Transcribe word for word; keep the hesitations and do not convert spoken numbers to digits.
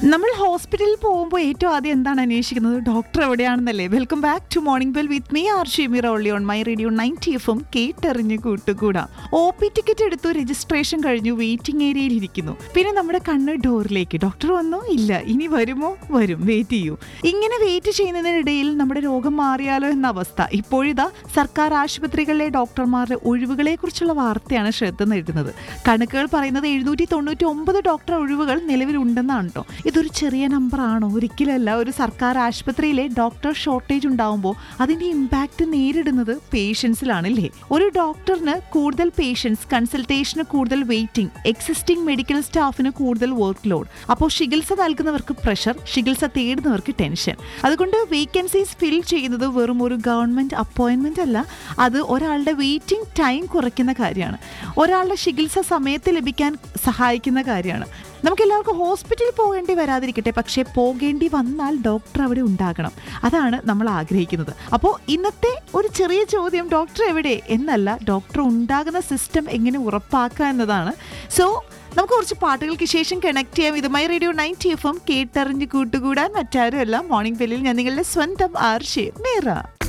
നമ്മൾ ഹോസ്പിറ്റലിൽ പോകുമ്പോൾ ഏറ്റവും ആദ്യം എന്താണ് അന്വേഷിക്കുന്നത്? Doctor എവിടെയാണെന്നല്ലേ? Welcome back to morning bell with me R ഷീമിറ only on my radio ninety F M. കേട്ടറിഞ്ഞ് കൂട്ടുകൂടാം. ഒ പി ടിക്കറ്റ് എടുത്തു, രജിസ്ട്രേഷൻ കഴിഞ്ഞു, വെയിറ്റിംഗ് ഏരിയയിൽ ഇരിക്കുന്നു. പിന്നെ നമ്മുടെ കണ്ണ് ഡോറിലേക്ക്. ഡോക്ടർ വന്നോ? ഇല്ല. ഇനി വരുമോ? വരും. വെയിറ്റ് ചെയ്യൂ. ഇങ്ങനെ വെയിറ്റ് ചെയ്യുന്നതിനിടയിൽ നമ്മുടെ രോഗം മാറിയാലോ എന്ന അവസ്ഥ. ഇപ്പോഴിതാ സർക്കാർ ആശുപത്രികളിലെ ഡോക്ടർമാരുടെ ഒഴിവുകളെ കുറിച്ചുള്ള വാർത്തയാണ് ശ്രദ്ധ നേടുന്നത്. കണക്കുകൾ പറയുന്നത് എഴുന്നൂറ്റി തൊണ്ണൂറ്റി ഒമ്പത് ഡോക്ടർ ഒഴിവുകൾ നിലവിലുണ്ടെന്നാണ് കേട്ടോ. ഇതൊരു ചെറിയ നമ്പർ ആണോ? ഒരിക്കലല്ല. ഒരു സർക്കാർ ആശുപത്രിയിലെ ഡോക്ടർ ഷോർട്ടേജ് ഉണ്ടാവുമ്പോൾ അതിന്റെ ഇമ്പാക്ട് നേരിടുന്നത് പേഷ്യൻസിലാണല്ലേ. ഒരു ഡോക്ടറിന് കൂടുതൽ പേഷ്യൻസ്, കൺസൾട്ടേഷന് കൂടുതൽ വെയിറ്റിംഗ്, എക്സിസ്റ്റിംഗ് മെഡിക്കൽ സ്റ്റാഫിന് കൂടുതൽ വർക്ക് ലോഡ്. അപ്പോൾ ചികിത്സ നൽകുന്നവർക്ക് പ്രഷർ, ചികിത്സ തേടുന്നവർക്ക് ടെൻഷൻ. അതുകൊണ്ട് വേക്കൻസീസ് ഫിൽ ചെയ്യുന്നത് വെറും ഒരു ഗവൺമെന്റ് അപ്പോയിന്റ്മെന്റ് അല്ല, അത് ഒരാളുടെ വെയിറ്റിംഗ് ടൈം കുറയ്ക്കുന്ന കാര്യമാണ്, ഒരാളുടെ ചികിത്സ സമയത്ത് ലഭിക്കാൻ സഹായിക്കുന്ന കാര്യമാണ്. നമുക്ക് എല്ലാവർക്കും ഹോസ്പിറ്റലിൽ പോകേണ്ടി വരാതിരിക്കട്ടെ, പക്ഷേ പോകേണ്ടി വന്നാൽ ഡോക്ടർ അവിടെ ഉണ്ടാകണം. അതാണ് നമ്മൾ ആഗ്രഹിക്കുന്നത്. അപ്പോൾ ഇന്നത്തെ ഒരു ചെറിയ ചോദ്യം ഡോക്ടർ എവിടെ എന്നല്ല, ഡോക്ടർ ഉണ്ടാകുന്ന സിസ്റ്റം എങ്ങനെ ഉറപ്പാക്കുക എന്നതാണ്. സോ നമുക്ക് കുറച്ച് പാട്ടുകൾക്ക് ശേഷം കണക്ട് ചെയ്യാം. ഇത് my radio ninety F M. കേട്ടറിഞ്ഞ് കൂട്ടുകൂടാൻ മറ്റാരുമല്ല, മോർണിംഗ് ബെല്ലിൽ ഞാൻ നിങ്ങളുടെ സ്വന്തം ആർഷി മീറ.